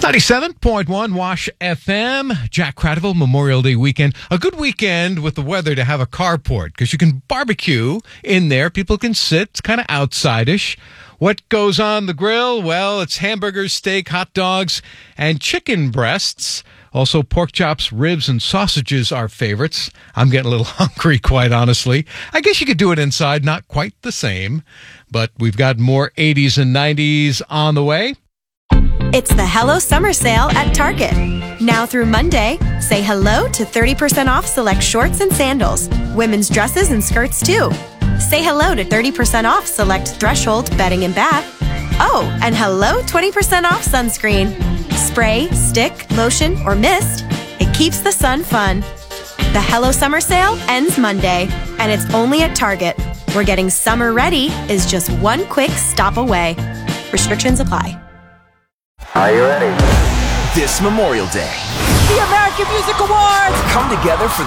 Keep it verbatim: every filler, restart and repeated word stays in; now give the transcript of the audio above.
ninety-seven point one Wash F M, Jack Cradiville, Memorial Day weekend. A good weekend with the weather to have a carport because you can barbecue in there. People can sit. It's kind of outside-ish. What goes on the grill? Well, it's hamburgers, steak, hot dogs, and chicken breasts. Also, pork chops, ribs, and sausages are favorites. I'm getting a little hungry, quite honestly. I guess you could do it inside, not quite the same. But we've got more eighties and nineties on the way. It's the Hello Summer Sale at Target. Now through Monday, say hello to thirty percent off select shorts and sandals, women's dresses and skirts too. Say hello to thirty percent off select Threshold bedding and bath. Oh, and hello twenty percent off sunscreen. Spray, stick, lotion, or mist, it keeps the sun fun. The Hello Summer Sale ends Monday, and it's only at Target, where getting summer ready is just one quick stop away. Restrictions apply. Are you ready? This Memorial Day, the American Music Awards come together for the